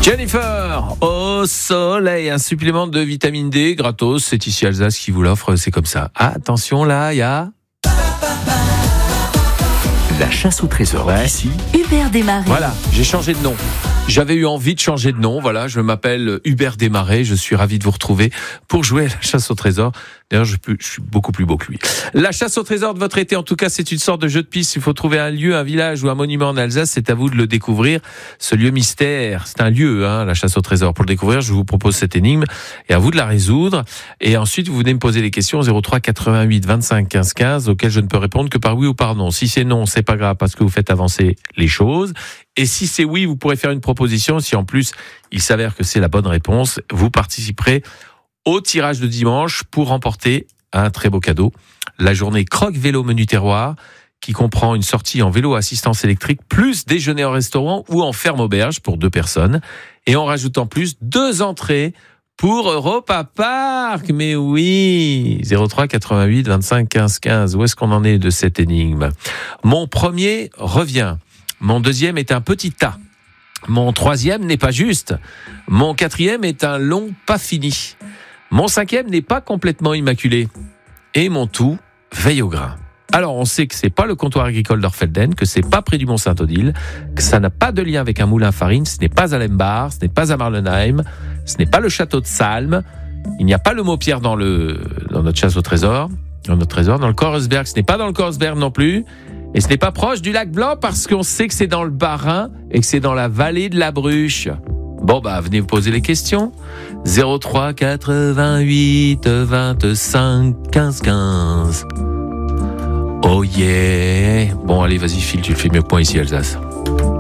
Jennifer, au soleil, un supplément de vitamine D gratos, c'est ici Alsace qui vous l'offre, c'est comme ça. Ah, attention là, il y a... La chasse au trésor d'ici. Hubert Desmarais. Voilà, j'ai changé de nom. J'avais eu envie de changer de nom, voilà, je m'appelle Hubert Desmarais, je suis ravi de vous retrouver pour jouer à la chasse au trésor. D'ailleurs, je suis beaucoup plus beau que lui. La chasse au trésor de votre été, en tout cas, c'est une sorte de jeu de piste. Il faut trouver un lieu, un village ou un monument en Alsace, c'est à vous de le découvrir. Ce lieu mystère, c'est un lieu, la chasse au trésor. Pour le découvrir, je vous propose cette énigme et à vous de la résoudre. Et ensuite, vous venez me poser les questions 03 88 25 15 15 auxquelles je ne peux répondre que par oui ou par non. Si c'est non, c'est pas grave parce que vous faites avancer les choses. Et si c'est oui, vous pourrez faire une proposition. Si en plus, il s'avère que c'est la bonne réponse, vous participerez au tirage de dimanche pour remporter un très beau cadeau. La journée Croque Vélo Menu Terroir, qui comprend une sortie en vélo assistance électrique, plus déjeuner en restaurant ou en ferme auberge pour 2 personnes. Et on rajoute en plus 2 entrées pour Europa Park. Mais oui, 03 88 25 15 15. Où est-ce qu'on en est de cette énigme ? Mon premier revient. Mon deuxième est un petit tas. Mon troisième n'est pas juste. Mon quatrième est un long pas fini. Mon cinquième n'est pas complètement immaculé. Et mon tout veille au grain. Alors, on sait que c'est pas le comptoir agricole d'Orfelden, que c'est pas près du Mont-Saint-Odile, que ça n'a pas de lien avec un moulin à farine, ce n'est pas à Lembar, ce n'est pas à Marlenheim, ce n'est pas le château de Salm, il n'y a pas le mot Pierre dans notre chasse au trésor, dans le Korsberg, ce n'est pas dans le Korsberg non plus, et ce n'est pas proche du lac Blanc parce qu'on sait que c'est dans le Bas-Rhin et que c'est dans la vallée de la Bruche. Bon, venez vous poser les questions. 03 88 25 15 15. Oh yeah. Bon, allez, vas-y, Phil, tu le fais mieux que moi ici, Alsace.